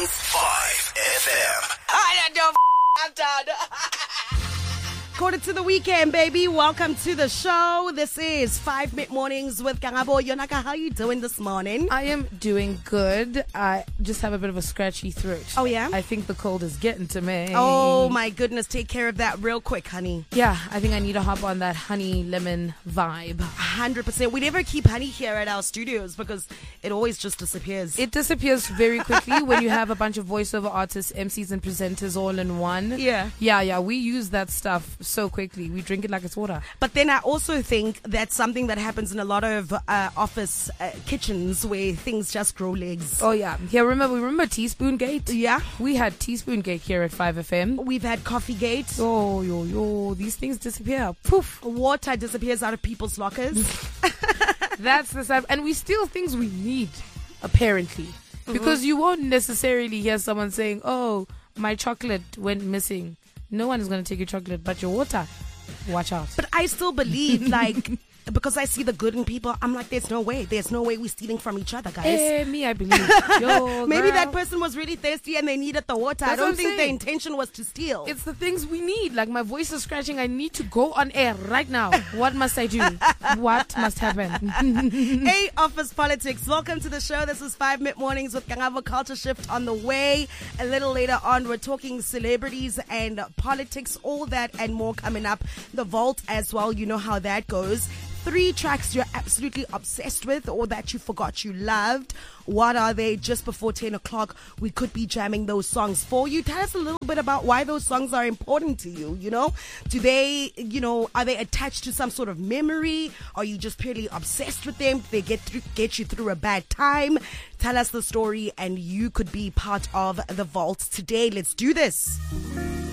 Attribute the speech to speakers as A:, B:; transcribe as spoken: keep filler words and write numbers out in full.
A: five F M.
B: I don't. I'm done. Quarter to the weekend, baby. Welcome to the show. This is Five Mid Mornings with Kangabo. Yonaka, how you doing this morning?
C: I am doing good. I just have a bit of a scratchy throat.
B: Oh, yeah?
C: I think the cold is getting to me.
B: Oh, my goodness. Take care of that real quick, honey.
C: Yeah, I think I need to hop on that honey lemon vibe.
B: one hundred percent. We never keep honey here at our studios because it always just disappears.
C: It disappears very quickly when you have a bunch of voiceover artists, M Cs, and presenters all in one.
B: Yeah.
C: Yeah, yeah. We use that stuff so quickly. We drink it like it's water.
B: But then I also think that's something that happens in a lot of uh, office uh, kitchens where things just grow legs.
C: Oh, yeah. Yeah, remember, we remember Teaspoon Gate?
B: Yeah.
C: We had Teaspoon Gate here at five F M.
B: We've had Coffee Gate.
C: Oh, yo, yo. These things disappear. Poof.
B: Water disappears out of people's lockers.
C: That's the stuff. And we steal things we need, apparently. Mm-hmm. Because you won't necessarily hear someone saying, oh, my chocolate went missing. No one is going to take your chocolate, but your water. Watch out.
B: But I still believe, like, because I see the good in people, I'm like, there's no way. There's no way we're stealing from each other, guys.
C: Eh, me, I believe. Yo,
B: Maybe
C: girl.
B: that person was really thirsty and they needed the water.
C: That's
B: I don't
C: what I'm
B: think the
C: saying.
B: intention was to steal.
C: It's the things we need. Like, my voice is scratching. I need to go on air right now. What must I do? What must happen?
B: Hey, Office Politics. Welcome to the show. This is Five Mid Mornings with Kangavo. Culture Shift on the way. A little later on, we're talking celebrities and politics, all that and more coming up. The Vault as well. You know how that goes. Three tracks you're absolutely obsessed with or that you forgot you loved. What are they? Just before ten o'clock, we could be jamming those songs for you. Tell us a little bit about why those songs are important to you, you know? Do they, you know, are they attached to some sort of memory? Are you just purely obsessed with them? Do they get through, get you through a bad time? Tell us the story and you could be part of the Vault today. Let's do this.